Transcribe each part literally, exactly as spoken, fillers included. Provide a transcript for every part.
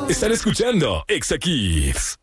Están escuchando Exa Kids.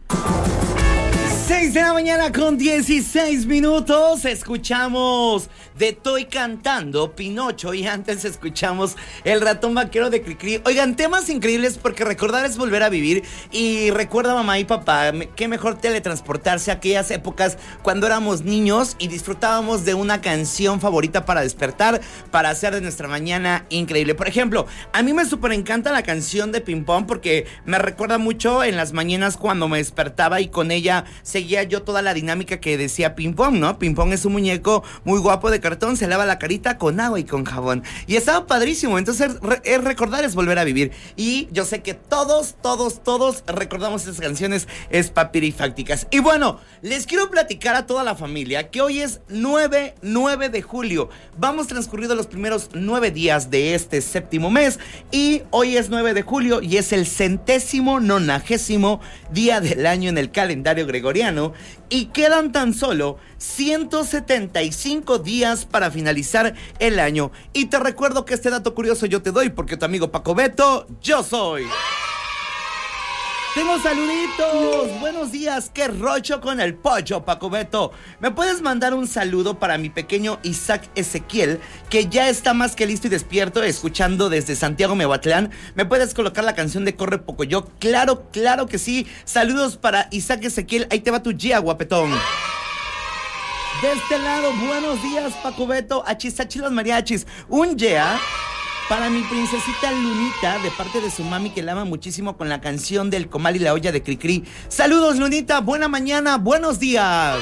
seis de la mañana con dieciséis minutos. Escuchamos de Toy cantando Pinocho y antes escuchamos El ratón vaquero de Cricri. Oigan, temas increíbles porque recordar es volver a vivir. Y recuerda, mamá y papá, qué mejor teletransportarse a aquellas épocas cuando éramos niños y disfrutábamos de una canción favorita para despertar, para hacer de nuestra mañana increíble. Por ejemplo, a mí me súper encanta la canción de Ping Pong porque me recuerda mucho en las mañanas cuando me despertaba y con ella seguía yo toda la dinámica que decía Ping Pong, ¿no? Ping Pong es un muñeco muy guapo de cartón, se lava la carita con agua y con jabón. Y estaba padrísimo, entonces re- es recordar es volver a vivir. Y yo sé que todos, todos, todos recordamos esas canciones espapirifácticas. Y bueno, les quiero platicar a toda la familia que hoy es nueve de julio. Vamos transcurrido los primeros nueve días de este séptimo mes y hoy es nueve de julio y es el centésimo nonagésimo día del año en el calendario gregoriano. Y quedan tan solo ciento setenta y cinco días para finalizar el año. Y te recuerdo que este dato curioso yo te doy porque tu amigo Paco Beto, yo soy. Tengo saluditos, buenos días, qué rocho con el pollo, Paco Beto. ¿Me puedes mandar un saludo para mi pequeño Isaac Ezequiel, que ya está más que listo y despierto, escuchando desde Santiago Mehuatlán? ¿Me puedes colocar la canción de Corre Pocoyo? Claro, claro que sí. Saludos para Isaac Ezequiel, ahí te va tu guía, guapetón. De este lado, buenos días, Paco Beto, achisachi los mariachis. Un yeah para mi princesita Lunita, de parte de su mami que la ama muchísimo con la canción del comal y la olla de Cricri. Saludos, Lunita, buena mañana, buenos días.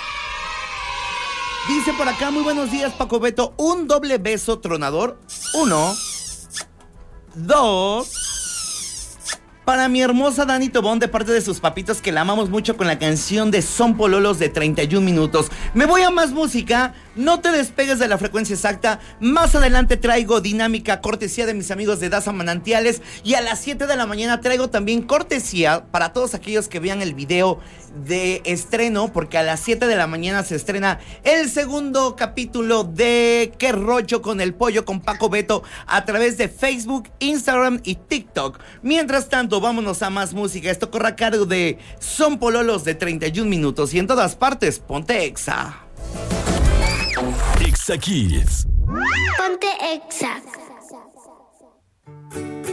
Dice por acá, muy buenos días, Paco Beto. Un doble beso tronador. Uno, dos. Para mi hermosa Dani Tobón, de parte de sus papitos que la amamos mucho con la canción de Son Pololos de treinta y un minutos. Me voy a más música, no te despegues de la frecuencia exacta. Más adelante traigo dinámica cortesía de mis amigos de Daza Manantiales. Y a las siete de la mañana traigo también cortesía para todos aquellos que vean el video de estreno, porque a las siete de la mañana se estrena el segundo capítulo de Qué rollo con el pollo con Paco Beto a través de Facebook, Instagram y TikTok. Mientras tanto, vámonos a más música. Esto corre a cargo de Son Pololos de treinta y un minutos y en todas partes, ponte Exa. Exa Kids. Ponte Exa.